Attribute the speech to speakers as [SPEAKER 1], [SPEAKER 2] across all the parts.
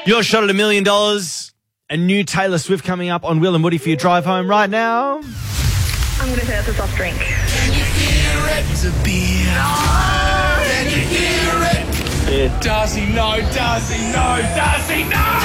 [SPEAKER 1] Your shot at $1 million. A new Taylor Swift coming up on Will and Woody for your drive home right now.
[SPEAKER 2] I'm going to say that's a soft drink.
[SPEAKER 3] It's a beer. Can you hear it?
[SPEAKER 1] Yeah.
[SPEAKER 3] Darcy, no. Darcy, no. Darcy, no.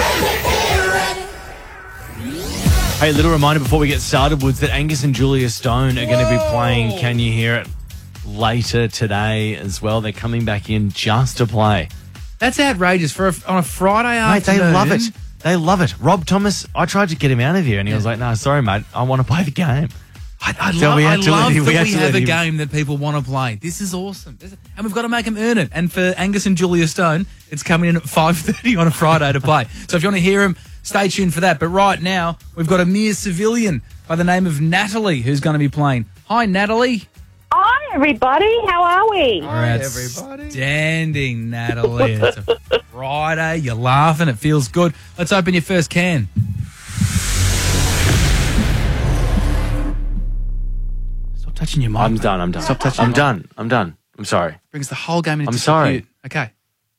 [SPEAKER 1] Hey, a little reminder before we get started, Woods, that Angus and Julia Stone are going to be playing Can You Hear It later today as well. They're coming back in just to play.
[SPEAKER 4] That's outrageous on a Friday
[SPEAKER 1] Mate,
[SPEAKER 4] afternoon.
[SPEAKER 1] they love it. They love it. Rob Thomas, I tried to get him out of here and he was like, no, sorry, mate, I want to play the game.
[SPEAKER 4] I
[SPEAKER 1] So
[SPEAKER 4] love
[SPEAKER 1] we
[SPEAKER 4] that
[SPEAKER 1] had to let him-
[SPEAKER 4] we
[SPEAKER 1] had to
[SPEAKER 4] have
[SPEAKER 1] let
[SPEAKER 4] a
[SPEAKER 1] him-
[SPEAKER 4] game that people want to play. This is awesome. And we've got to make them earn it. And for Angus and Julia Stone, it's coming in at 5:30 on a Friday to play. So if you want to hear them, stay tuned for that. But right now, we've got a mere civilian by the name of Natalie who's going to be playing. Hi, Natalie.
[SPEAKER 2] Hi, everybody. How are we?
[SPEAKER 4] Outstanding, Natalie. It's a Friday. You're laughing. It feels good. Let's open your first can. Stop touching your mic.
[SPEAKER 1] I'm done.
[SPEAKER 4] Stop touching
[SPEAKER 1] I'm
[SPEAKER 4] your
[SPEAKER 1] done. I'm done. I'm sorry.
[SPEAKER 4] Brings the whole game into
[SPEAKER 1] I'm sorry.
[SPEAKER 4] dispute. Okay.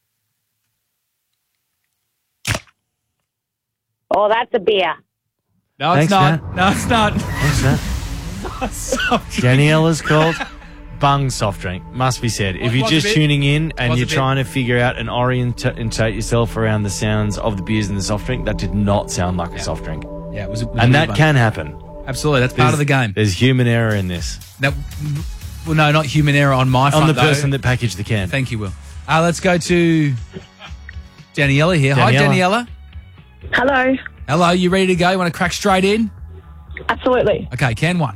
[SPEAKER 2] Oh, that's a beer.
[SPEAKER 4] No,
[SPEAKER 1] Thanks,
[SPEAKER 4] it's not.
[SPEAKER 1] Matt.
[SPEAKER 4] No, it's not.
[SPEAKER 1] What's that? Daniela's called Bung soft drink. Must be said. If you're
[SPEAKER 4] Was a
[SPEAKER 1] just
[SPEAKER 4] bit.
[SPEAKER 1] tuning in and
[SPEAKER 4] Was a
[SPEAKER 1] you're
[SPEAKER 4] bit.
[SPEAKER 1] trying to figure out and orientate yourself around the sounds of the beers in the soft drink, that did not sound like a soft drink.
[SPEAKER 4] Yeah, it was.
[SPEAKER 1] And that can happen.
[SPEAKER 4] Absolutely. That's part of the game.
[SPEAKER 1] There's human error in this.
[SPEAKER 4] Well, no, not human error on my front,
[SPEAKER 1] On the
[SPEAKER 4] though.
[SPEAKER 1] person that packaged the can.
[SPEAKER 4] Thank you, Will. Let's go to Daniela here. Hi,
[SPEAKER 1] Daniela.
[SPEAKER 4] Daniela.
[SPEAKER 2] Hello.
[SPEAKER 4] Hello, you ready to go? You want to crack straight in?
[SPEAKER 2] Absolutely.
[SPEAKER 4] Okay, can one.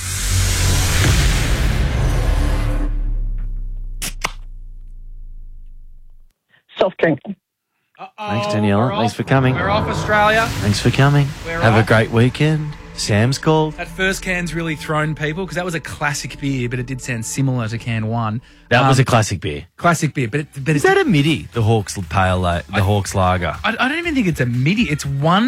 [SPEAKER 2] Soft drink.
[SPEAKER 1] Thanks, Daniela. Thanks for coming.
[SPEAKER 4] We're off, Australia.
[SPEAKER 1] Thanks for coming.
[SPEAKER 4] We're
[SPEAKER 1] Have a
[SPEAKER 4] off.
[SPEAKER 1] great weekend. Sam's called.
[SPEAKER 4] That first can's really thrown people because that was a classic beer, but it did sound similar to can one.
[SPEAKER 1] That was a classic beer.
[SPEAKER 4] Classic beer, but
[SPEAKER 1] Is that a midi? The Hawks Hawks Lager.
[SPEAKER 4] I don't even think it's a midi. It's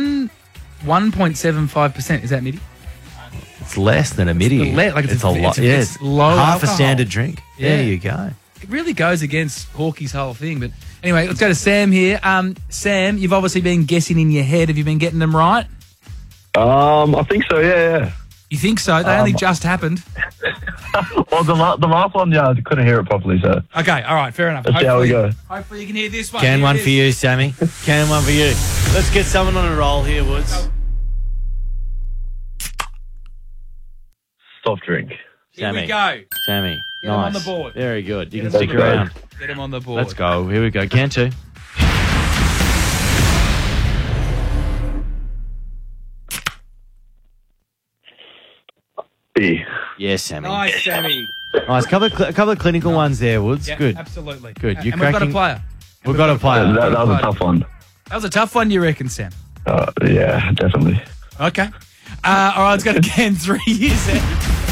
[SPEAKER 4] 1.75%. Is that midi?
[SPEAKER 1] It's less than a midi.
[SPEAKER 4] It's
[SPEAKER 1] a lot. Yeah,
[SPEAKER 4] it's low
[SPEAKER 1] half
[SPEAKER 4] alcohol.
[SPEAKER 1] a standard drink.
[SPEAKER 4] Yeah.
[SPEAKER 1] There you go.
[SPEAKER 4] It really goes against Hawkey's whole thing. But anyway, let's go to Sam here. Sam, you've obviously been guessing in your head. Have you been getting them right?
[SPEAKER 5] I think so, yeah.
[SPEAKER 4] You think so? They only just happened.
[SPEAKER 5] Well, the last one, I couldn't hear it properly, so
[SPEAKER 4] Okay, all right, fair enough.
[SPEAKER 5] let's see how we go.
[SPEAKER 4] Hopefully you can hear this one.
[SPEAKER 1] Can
[SPEAKER 4] Here
[SPEAKER 1] one
[SPEAKER 4] it
[SPEAKER 1] for
[SPEAKER 4] is.
[SPEAKER 1] you, Sammy. Can one for you. Let's get someone on a roll here, Woods.
[SPEAKER 5] Soft drink.
[SPEAKER 4] Here
[SPEAKER 1] Sammy.
[SPEAKER 4] we go.
[SPEAKER 1] Sammy.
[SPEAKER 4] Get him on
[SPEAKER 1] nice.
[SPEAKER 4] the board.
[SPEAKER 1] Very good. You
[SPEAKER 4] Get
[SPEAKER 1] can
[SPEAKER 4] him on
[SPEAKER 1] stick
[SPEAKER 4] the board.
[SPEAKER 1] around.
[SPEAKER 4] Get him on the board.
[SPEAKER 1] Let's go. Here we go. Can two.
[SPEAKER 5] B.
[SPEAKER 1] Yes, Sammy.
[SPEAKER 4] Nice, Sammy.
[SPEAKER 1] Nice. A couple of clinical ones there, Woods.
[SPEAKER 4] Yeah,
[SPEAKER 1] Good.
[SPEAKER 4] absolutely.
[SPEAKER 1] Good. You're
[SPEAKER 4] And we've got a
[SPEAKER 1] cracking-
[SPEAKER 4] player.
[SPEAKER 1] We've got a player.
[SPEAKER 5] That was a tough one.
[SPEAKER 4] That was a tough one, you reckon, Sam?
[SPEAKER 5] Yeah, definitely.
[SPEAKER 4] Okay. All right, let's go to can 3 years then.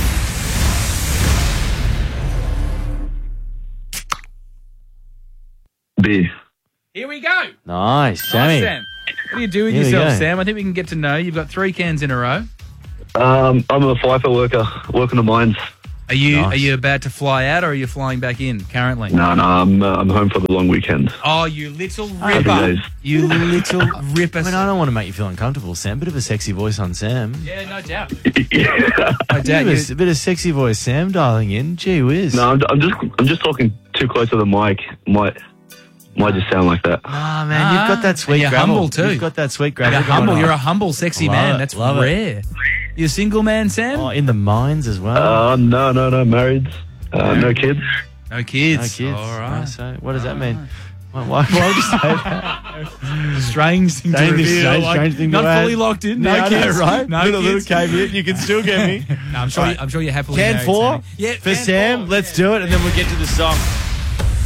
[SPEAKER 5] B.
[SPEAKER 4] Here we go.
[SPEAKER 1] Nice, Sammy.
[SPEAKER 4] Nice, Sam. What do you do with
[SPEAKER 1] Here we
[SPEAKER 4] yourself,
[SPEAKER 1] go.
[SPEAKER 4] Sam? I think we can get to know. You've got 3 cans in a row.
[SPEAKER 5] I'm a FIFO worker, working the mines.
[SPEAKER 4] Are you
[SPEAKER 1] Nice.
[SPEAKER 4] are you about to fly out or are you flying back in currently?
[SPEAKER 5] No, I'm home for the long weekend.
[SPEAKER 4] Oh, you little
[SPEAKER 5] Happy
[SPEAKER 4] ripper.
[SPEAKER 5] days.
[SPEAKER 4] You little ripper.
[SPEAKER 1] I mean, I don't want to make you feel uncomfortable, Sam. Bit of a sexy voice on Sam.
[SPEAKER 4] Yeah, no doubt.
[SPEAKER 5] Yeah.
[SPEAKER 4] No doubt.
[SPEAKER 1] A bit of sexy voice, Sam, dialing in. Gee whiz.
[SPEAKER 5] No, I'm just talking too close to the mic. Might just sound like that.
[SPEAKER 1] Ah, man, you've got that sweet
[SPEAKER 4] and you're
[SPEAKER 1] gravel.
[SPEAKER 4] humble too.
[SPEAKER 1] You've got that sweet gravel.
[SPEAKER 4] You're
[SPEAKER 1] going
[SPEAKER 4] humble.
[SPEAKER 1] on.
[SPEAKER 4] You're a humble, sexy
[SPEAKER 1] Love
[SPEAKER 4] man.
[SPEAKER 1] it,
[SPEAKER 4] That's
[SPEAKER 1] love it.
[SPEAKER 4] rare. You a single man, Sam?
[SPEAKER 1] Oh, in the mines as well.
[SPEAKER 5] No, married. No kids.
[SPEAKER 4] No kids.
[SPEAKER 1] No kids.
[SPEAKER 4] All right.
[SPEAKER 1] So what does that mean? Why would you say that?
[SPEAKER 4] Strange thing to
[SPEAKER 1] Strange-
[SPEAKER 4] reveal.
[SPEAKER 1] strange thing to
[SPEAKER 4] not
[SPEAKER 1] add.
[SPEAKER 4] fully locked in. No
[SPEAKER 1] Yeah, I know,
[SPEAKER 4] kids.
[SPEAKER 1] right?
[SPEAKER 4] No
[SPEAKER 1] little
[SPEAKER 4] kids.
[SPEAKER 1] caveat. You can still get me.
[SPEAKER 4] No, I'm sure you're happily
[SPEAKER 1] Can
[SPEAKER 4] married,
[SPEAKER 1] 4
[SPEAKER 4] Sammy. Yeah,
[SPEAKER 1] for
[SPEAKER 4] can
[SPEAKER 1] Sam.
[SPEAKER 4] 4.
[SPEAKER 1] Let's do it, and then we'll get to the song.